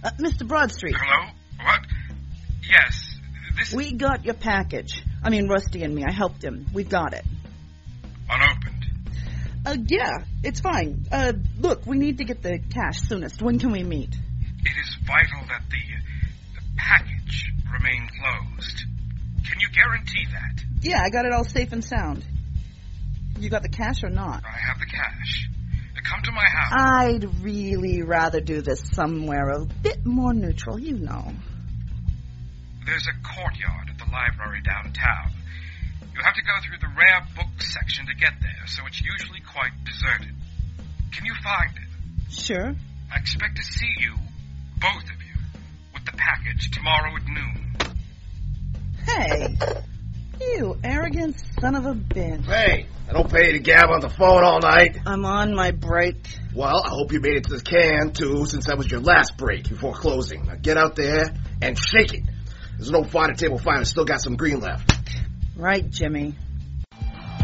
Mr. Broadstreet. Hello? What? Yes, this... We got your package. I mean, Rusty and me. I helped him. We've got it. Unopened? Yeah, it's fine. Look, we need to get the cash soonest. When can we meet? It is vital that the package remain closed. Can you guarantee that? Yeah, I got it all safe and sound. You got the cash or not? I have the cash. Come to my house. I'd really rather do this somewhere a bit more neutral, you know. There's a courtyard at the library downtown. You have to go through the rare book section to get there, so it's usually quite deserted. Can you find it? Sure. I expect to see you, both of you, with the package tomorrow at noon. Hey, you arrogant son of a bitch. Hey, I don't pay you to gab on the phone all night. I'm on my break. Well, I hope you made it to the can, too, since that was your last break before closing. Now get out there and shake it. There's an old fighter table fire that's still got some green left. Right, Jimmy.